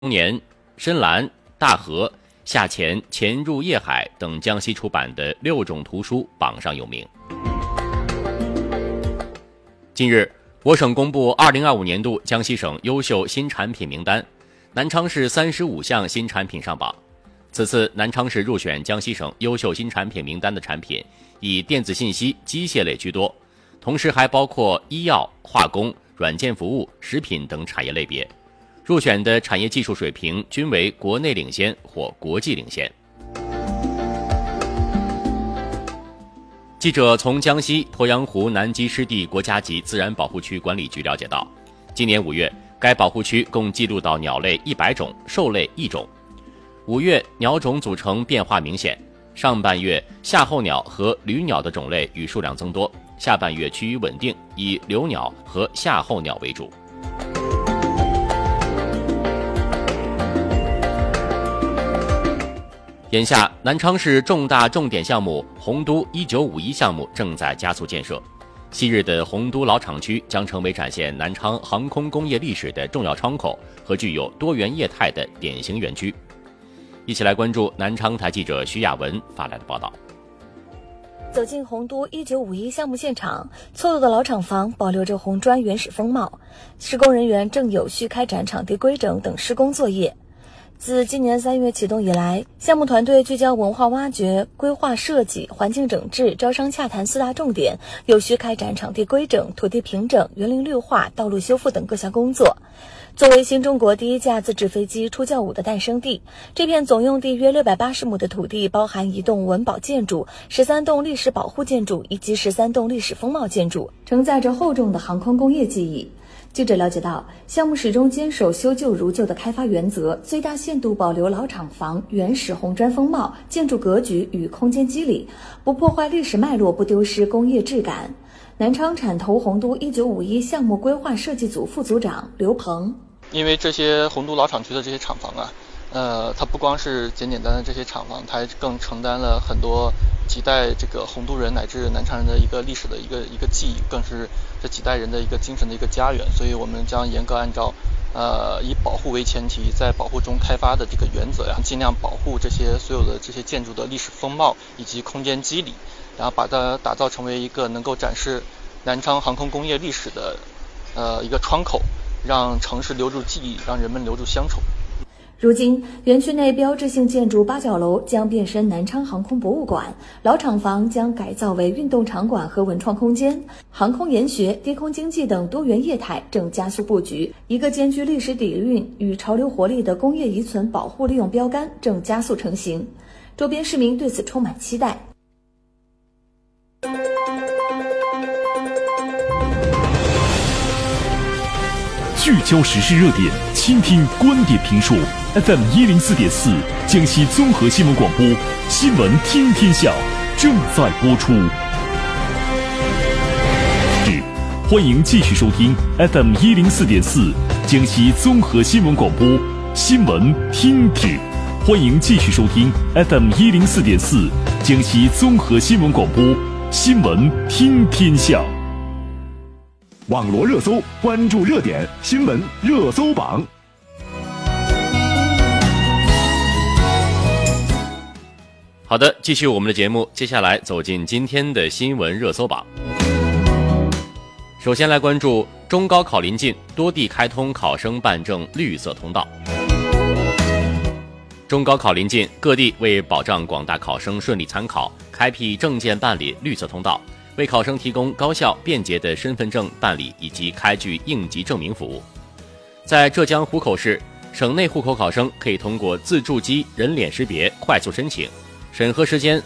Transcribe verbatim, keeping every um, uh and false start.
年、深蓝、大河、下潜潜入夜海等江西出版的六种图书榜上有名。近日，我省公布二零二五年度江西省优秀新产品名单，南昌市三十五项新产品上榜。此次南昌市入选江西省优秀新产品名单的产品以电子信息、机械类居多，同时还包括医药、化工、软件服务、食品等产业类别。入选的产业技术水平均为国内领先或国际领先。记者从江西鄱阳湖南矶湿地国家级自然保护区管理局了解到，今年五月，该保护区共记录到鸟类一百种，兽类一种。五月鸟种组成变化明显，上半月夏候鸟和旅鸟的种类与数量增多，下半月趋于稳定，以留鸟和夏候鸟为主。眼下，南昌市重大重点项目洪都一九五一项目正在加速建设。昔日的洪都老厂区将成为展现南昌航空工业历史的重要窗口和具有多元业态的典型园区。一起来关注南昌台记者徐雅文发来的报道。 走进洪都一九五一项目现场，错落的老厂房保留着红砖原始风貌，施工人员正有序开展场地规整等施工作业。自今年三月启动以来，项目团队聚焦文化挖掘、规划设计、环境整治、招商洽谈四大重点，有序开展场地规整、土地平整、园林绿化、道路修复等各项工作。作为新中国第一架自制飞机出教五的诞生地，这片总用地约六百八十亩的土地包含一栋文保建筑、十三栋历史保护建筑以及十三栋历史风貌建筑，承载着厚重的航空工业记忆。记者了解到，项目始终坚守修旧如旧的开发原则，最大限度保留老厂房原始红砖风貌、建筑格局与空间肌理，不破坏历史脉络，不丢失工业质感。南昌产投洪都一九五一项目规划设计组副组长刘鹏： 因为这些洪都老厂区的这些厂房啊，呃，它不光是简简单单的这些厂房，它还更承担了很多几代这个洪都人乃至南昌人的一个历史的一个一个记忆，更是这几代人的一个精神的一个家园。所以我们将严格按照呃以保护为前提，在保护中开发的这个原则，然后尽量保护这些所有的这些建筑的历史风貌以及空间肌理，然后把它打造成为一个能够展示南昌航空工业历史的呃一个窗口，让城市留住记忆，让人们留住乡愁。 如今，园区内标志性建筑八角楼将变身南昌航空博物馆，老厂房将改造为运动场馆和文创空间，航空研学、低空经济等多元业态正加速布局，一个兼具历史底蕴与潮流活力的工业遗存保护利用标杆正加速成型。周边市民对此充满期待。 聚焦时事热点，倾听观点评述。F M 一零四点四，江西综合新闻广播，新闻听天下正在播出。欢迎继续收听 F M 一零四点四，江西综合新闻广播，新闻听之。欢迎继续收听 F M 一零四点四，江西综合新闻广播，新闻听天下。 网罗热搜，关注热点，新闻热搜榜。 好的，继续我们的节目，接下来走进今天的新闻热搜榜。首先来关注中高考临近，多地开通考生办证绿色通道。中高考临近，各地为保障广大考生顺利参考，开辟证件办理绿色通道，为考生提供高效便捷的身份证办理以及开具应急证明服务。在浙江湖口市，省内户口考生可以通过自助机人脸识别快速申请，审核时间